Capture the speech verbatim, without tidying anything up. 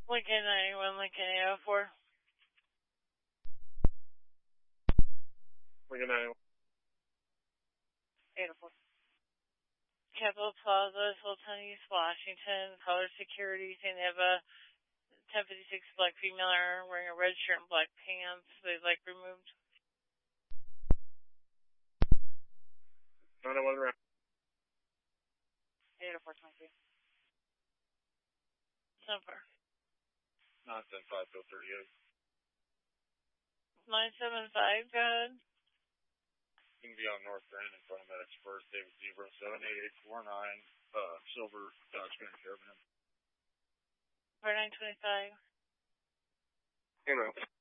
Lincoln ninety-one, Lincoln eight oh four. Lincoln ninety-one. eight oh four. Capitol Plaza, Sultan East, Washington. Caller security saying they have a ten fifty-six black female wearing a red shirt and black pants. They'd like removed. nine oh one round. eight oh four twenty-three. So far. nine seven five, Bill thirty-eight. nine seven five, go ahead. You can be on North Grand in front of Medics First, David Zebra, seven eight eight four nine, uh, Silver, Dodge Grand Caravan. four nine twenty-five. Hey, man.